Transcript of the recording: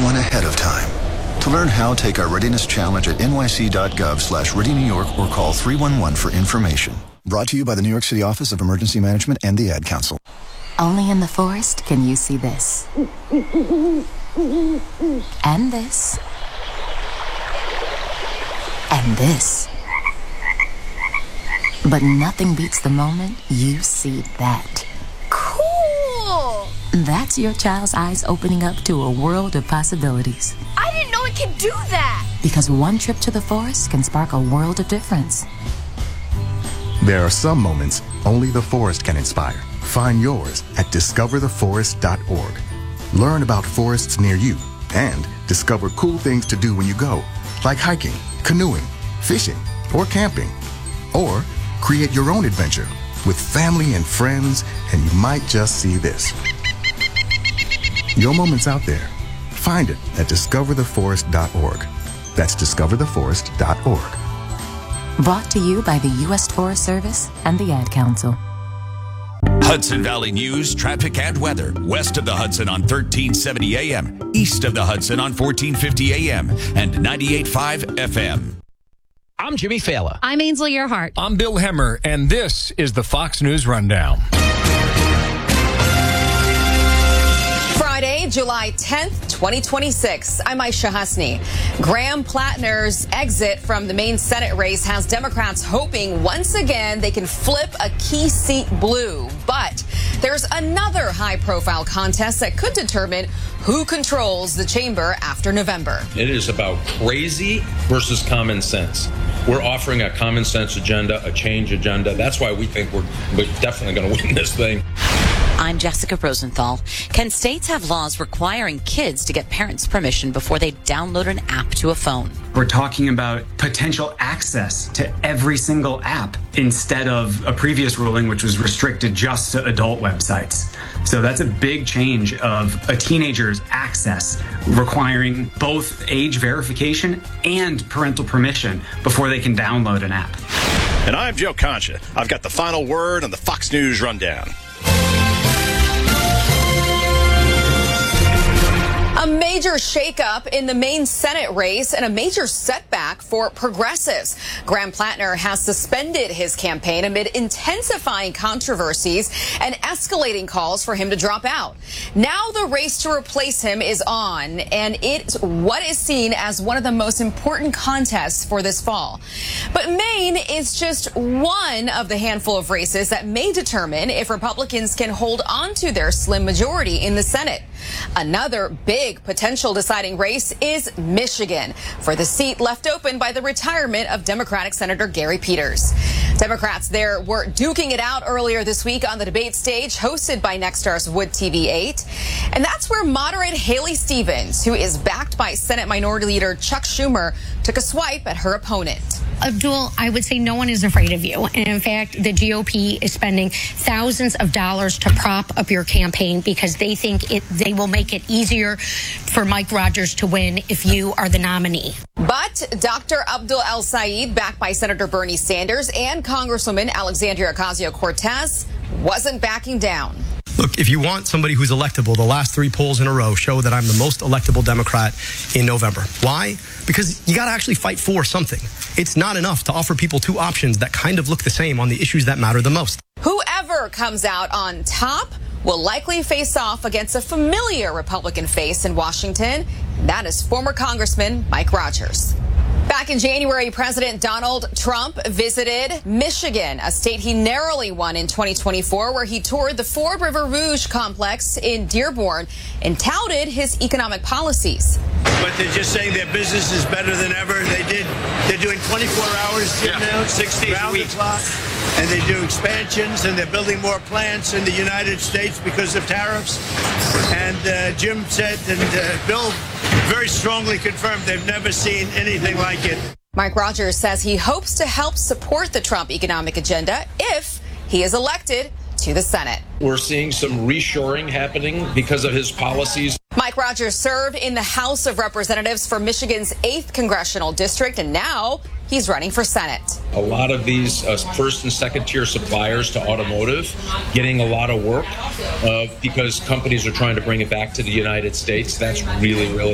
one ahead of time. To learn how, take our readiness challenge at nyc.gov/Ready New York or call 311 for information. Brought to you by the New York City Office of Emergency Management and the Ad Council. Only in the forest can you see this. And this. And this. But nothing beats the moment you see that. Cool! That's your child's eyes opening up to a world of possibilities. I didn't know it could do that! Because one trip to the forest can spark a world of difference. There are some moments only the forest can inspire. Find yours at discovertheforest.org. Learn about forests near you and discover cool things to do when you go, like hiking, canoeing, fishing, or camping. Or create your own adventure with family and friends, and you might just see this. Your moment's out there. Find it at discovertheforest.org. That's discovertheforest.org. Brought to you by the U.S. Forest Service and the Ad Council. Hudson Valley News, traffic and weather. West of the Hudson on 1370 AM, east of the Hudson on 1450 AM, and 98.5 FM. I'm Jimmy Fallon. I'm Ainsley Earhart. I'm Bill Hemmer, and this is the Fox News Rundown. Friday, July 10th, 2026. I'm Aisha Hasni. Graham Plattner's exit from the Maine Senate race has Democrats hoping once again they can flip a key seat blue. But there's another high-profile contest that could determine who controls the chamber after November. It is about crazy versus common sense. We're offering a common sense agenda, a change agenda. That's why we think we're definitely going to win this thing. I'm Jessica Rosenthal. Can states have laws requiring kids to get parents' permission before they download an app to a phone? We're talking about potential access to every single app instead of a previous ruling which was restricted just to adult websites. So that's a big change of a teenager's access, requiring both age verification and parental permission before they can download an app. And I'm Joe Concha. I've got the final word on the Fox News Rundown. A major shakeup in the Maine Senate race and a major setback for progressives. Graham Plattner has suspended his campaign amid intensifying controversies and escalating calls for him to drop out. Now the race to replace him is on, and it's what is seen as one of the most important contests for this fall. But Maine is just one of the handful of races that may determine if Republicans can hold on to their slim majority in the Senate. Another big potential deciding race is Michigan, for the seat left open by the retirement of Democratic Senator Gary Peters. Democrats there were duking it out earlier this week on the debate stage hosted by Nexstar's Wood TV 8. And that's where moderate Haley Stevens, who is backed by Senate Minority Leader Chuck Schumer, took a swipe at her opponent. Abdul, I would say no one is afraid of you. And in fact, the GOP is spending thousands of dollars to prop up your campaign because they think they will make it easier for Mike Rogers to win if you are the nominee. But Dr. Abdul El-Sayed, backed by Senator Bernie Sanders and Congresswoman Alexandria Ocasio-Cortez, wasn't backing down. Look, if you want somebody who's electable, the last 3 polls in a row show that I'm the most electable Democrat in November. Why? Because you got to actually fight for something. It's not enough to offer people 2 options that kind of look the same on the issues that matter the most. Whoever comes out on top will likely face off against a familiar Republican face in Washington. That is former Congressman Mike Rogers. Back in January, President Donald Trump visited Michigan, a state he narrowly won in 2024, where he toured the Ford River Rouge complex in Dearborn and touted his economic policies. But they're just saying their business is better than ever. They're doing 24 hours now, 6 days a week. And they do expansions, and they're building more plants in the United States because of tariffs. And Jim said, and Bill very strongly confirmed, they've never seen anything like it. Mike Rogers says he hopes to help support the Trump economic agenda if he is elected to the Senate. We're seeing some reshoring happening because of his policies. Mike Rogers served in the House of Representatives for Michigan's 8th congressional district, and now he's running for Senate. A lot of these first and second tier suppliers to automotive getting a lot of work because companies are trying to bring it back to the United States. That's really